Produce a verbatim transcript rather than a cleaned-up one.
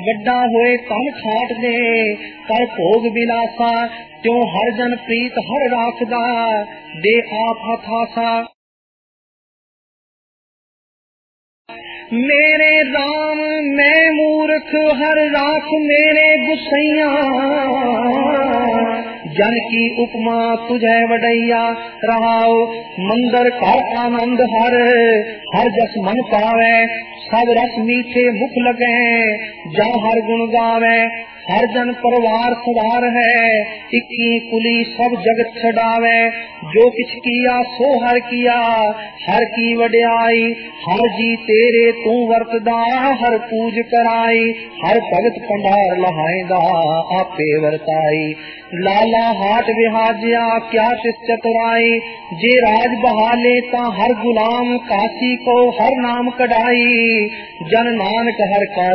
ਵੱਡਾ ਹੋਏ ਤਨ ਖਾਟ ਦੇ ਕਰ ਭੋਗ ਬਿਲਾਸਾ, ਤਿਉ ਹਰ ਜਨ ਪ੍ਰੀਤ ਹਰ ਰਾਖਦਾ ਦੇ ਆਪ ਹਥਾਸਾ। मेरे राम मैं मूर्ख हर राख मेरे गुसैया, जन की उपमा तुझे वडैया। रहाओ मंदर कर आनंद हर हर जस मन पावे, सब रस मीठे मुख लगे जा हर गुण गावे। हर जन परिवार सवार है इक्की कुली सब जगत छड़ावे, जो किछ किया सो हर किया हर की वड्याई। हर जी तेरे तू वरतदा हर पूज कराई, हर भगत भंडार लहाएंदा आपे वरताई। लाला हाट विहाजिया क्या तिस चतुराई, जे राज बहाले ता हर गुलाम काशी को हर नाम कढ़ाई। जन नानक हर का